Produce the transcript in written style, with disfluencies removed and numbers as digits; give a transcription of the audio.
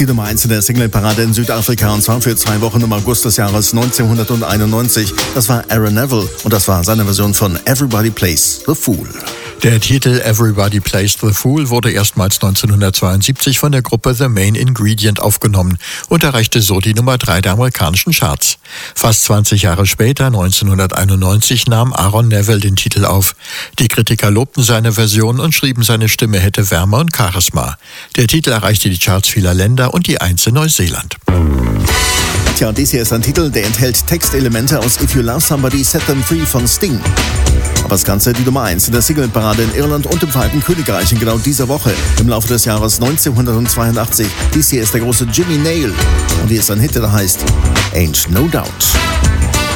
Die Nummer 1 in der Singleparade in Südafrika, und zwar für 2 Wochen im August des Jahres 1991. Das war Aaron Neville und das war seine Version von Everybody Plays the Fool. Der Titel Everybody Plays the Fool wurde erstmals 1972 von der Gruppe The Main Ingredient aufgenommen und erreichte so die Nummer 3 der amerikanischen Charts. Fast 20 Jahre später, 1991, nahm Aaron Neville den Titel auf. Die Kritiker lobten seine Version und schrieben, seine Stimme hätte Wärme und Charisma. Der Titel erreichte die Charts vieler Länder und die 1 in Neuseeland. Tja, dies hier ist ein Titel, der enthält Textelemente aus If You Love Somebody, Set Them Free von Sting. Aber das Ganze die Nummer 1 in der Singleparade in Irland und im Vereinigten Königreich in genau dieser Woche, im Laufe des Jahres 1982. Dies hier ist der große Jimmy Nail und hier ist ein Hit, der heißt Ain't No Doubt.